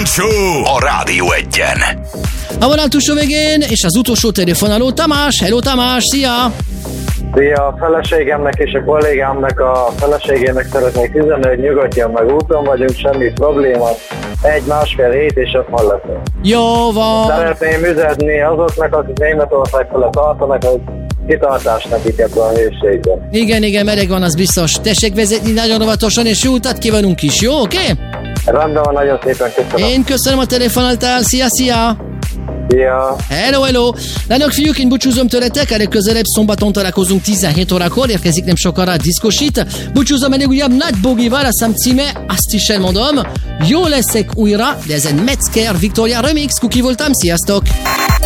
Kejfel Show a Rádió Egyen. A vonal túlsó végén, és az utolsó telefonáló Tamás. Hello Tamás, szia! Szia, a feleségemnek és a kollégámnak a feleségének szeretnék üzenni, hogy nyugodjon meg, úton vagyunk, semmi probléma. 1-1,5 hét és ott van leszünk. Jó van! Szeretném üzenni azoknak, akik Németország fele tartanak, hogy kitartást nekik ebben a hőségben. Igen, meleg van, az biztos. Tessék vezetni nagyon óvatosan, és jó utat kívánunk is, jó? Oké? Rendben van, nagyon szépen köszönöm. Én köszönöm a telefonáltál, szia! Szia! Hello! Lányok, fiúk, én búcsúzom tőletek, legközelebb szombaton találkozunk 17 órakor, érkezik nem sokára a diszkosít. Búcsúzom elég újabb Nagy Bogival, a szám címe, azt is elmondom, jó leszek újra, de ezen Metzger Victoria Remix, Kuki voltam, sziasztok!